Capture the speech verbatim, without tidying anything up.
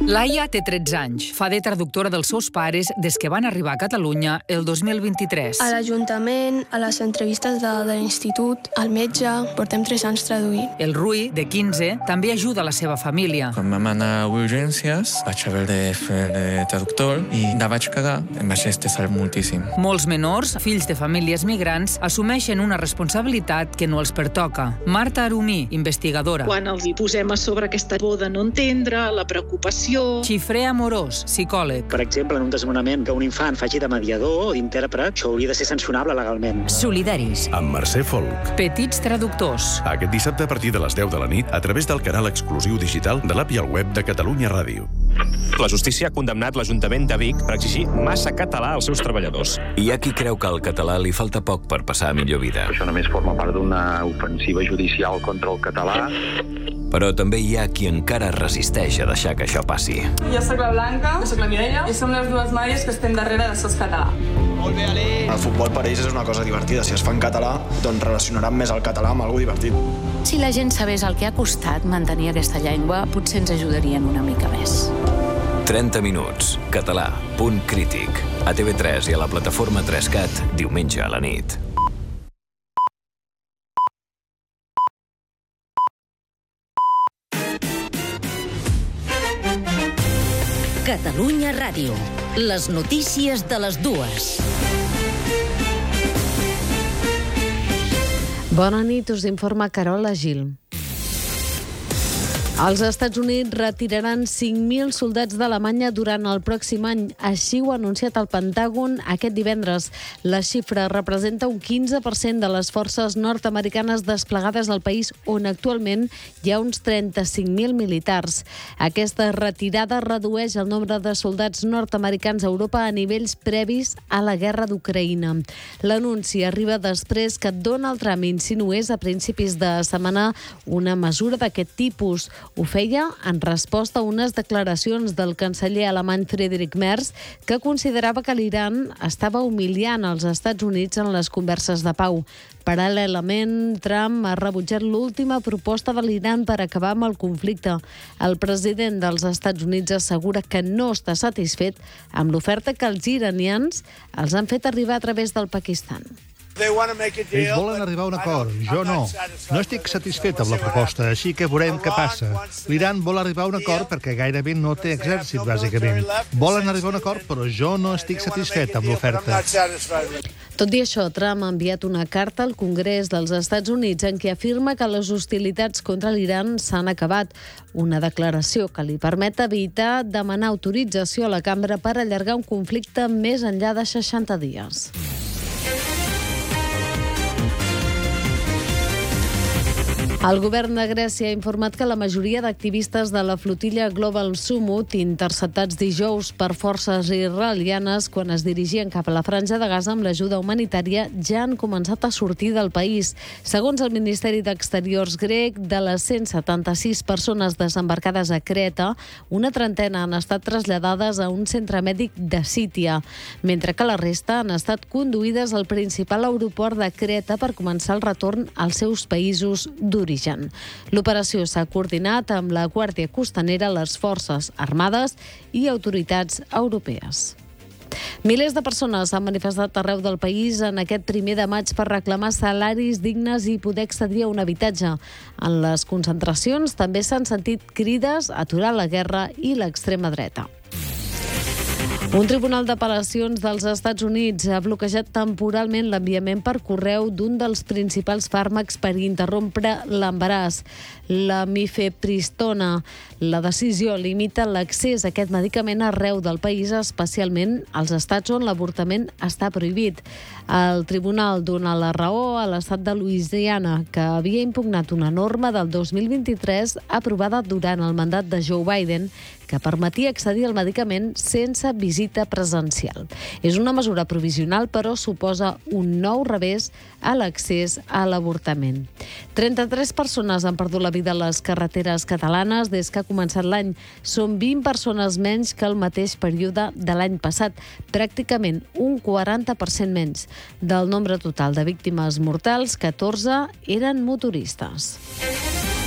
Laia té tretze anys. Fa de traductora dels seus pares des que van arribar a Catalunya el dos mil vint-i-tres. A l'Ajuntament, a les entrevistes de, de l'institut, al metge, portem tres anys traduint. El Rui, de quinze, també ajuda la seva família. Quan vam anar a urgències, vaig haver de fer de traductor i la vaig cagar. Em vaig estressar moltíssim. Molts menors, fills de famílies migrants, assumeixen una responsabilitat que no els pertoca. Marta Arumí, investigadora. Quan els hi posem a sobre aquesta por de no entendre, la preocupació... Xifré Amorós, psicòleg. Per exemple, en un desnonament que un infant faci de mediador o d'intèrpret, això hauria de ser sancionable legalment. Solidaris. Amb Mercè Folk. Petits traductors. Aquest dissabte a partir de les deu de la nit a través del canal exclusiu digital de l'app i el web de Catalunya Ràdio. La justícia ha condemnat l'Ajuntament de Vic per exigir massa català als seus treballadors. Hi ha qui creu que al català li falta poc per passar a millor vida. Això només forma part d'una ofensiva judicial contra el català. Però també hi ha qui encara resisteix a deixar que això passi. Jo soc la Blanca, jo soc la Mireia, i som les dues noies que estem darrere de Sos Català. Molt bé, Ale! El futbol per ells és una cosa divertida. Si es fa en català, doncs relacionaran més el català amb alguna divertit. Si la gent sabés el que ha costat mantenir aquesta llengua, potser ens ajudarien una mica més. trenta minuts. Català. Punt crític. A T V tres i a la plataforma tres cat, diumenge a la nit. Catalunya Ràdio. Les notícies de les dues. Bona nit, us informa Carola Gil. Els Estats Units retiraran cinc mil soldats d'Alemanya durant el pròxim any. Així ho ha anunciat el Pentàgon aquest divendres. La xifra representa un quinze per cent de les forces nord-americanes desplegades al país, on actualment hi ha uns trenta-cinc mil militars. Aquesta retirada redueix el nombre de soldats nord-americans a Europa a nivells previs a la guerra d'Ucraïna. L'anunci arriba després que Donald Trump insinués a principis de setmana una mesura d'aquest tipus. Ho feia en resposta a unes declaracions del canceller alemany Friedrich Merz, que considerava que l'Iran estava humiliant els Estats Units en les converses de pau. Paral·lelament, Trump ha rebutjat l'última proposta de l'Iran per acabar amb el conflicte. El president dels Estats Units assegura que no està satisfet amb l'oferta que els iranians els han fet arribar a través del Pakistan. Ells volen arribar a un acord, jo no. No estic satisfet amb la proposta, així que veurem què passa. L'Iran vol arribar a un acord perquè gairebé no té exèrcit, bàsicament. Volen arribar a un acord, però jo no estic satisfet amb l'oferta. Tot i això, Trump ha enviat una carta al Congrés dels Estats Units en què afirma que les hostilitats contra l'Iran s'han acabat. Una declaració que li permet evitar demanar autorització a la cambra per allargar un conflicte més enllà de seixanta dies. El govern de Grècia ha informat que la majoria d'activistes de la flotilla Global Summut, interceptats dijous per forces israelianes quan es dirigien cap a la Franja de Gaza amb l'ajuda humanitària, ja han començat a sortir del país. Segons el Ministeri d'Exteriors grec, de les cent setanta-sis persones desembarcades a Creta, una trentena han estat traslladades a un centre mèdic de Sítia, mentre que la resta han estat conduïdes al principal aeroport de Creta per començar el retorn als seus països d'origen. L'operació s'ha coordinat amb la Guàrdia Costanera, les Forces Armades i autoritats europees. Milers de persones s'han manifestat arreu del país en aquest primer de maig per reclamar salaris dignes i poder accedir a un habitatge. En les concentracions també s'han sentit crides a aturar la guerra i l'extrema dreta. Un tribunal d'apel·lacions dels Estats Units ha bloquejat temporalment l'enviament per correu d'un dels principals fàrmacs per interrompre l'embaràs, la mifepristona. La decisió limita l'accés a aquest medicament arreu del país, especialment als estats on l'avortament està prohibit. El tribunal dona la raó a l'estat de Louisiana, que havia impugnat una norma del dos mil vint-i-tres aprovada durant el mandat de Joe Biden, que permetia accedir al medicament sense visita presencial. És una mesura provisional, però suposa un nou revés a l'accés a l'avortament. trenta-tres persones han perdut la vida a les carreteres catalanes des que ha començat l'any. Són vint persones menys que el mateix període de l'any passat, pràcticament un quaranta per cent menys. Del nombre total de víctimes mortals, catorze eren motoristes.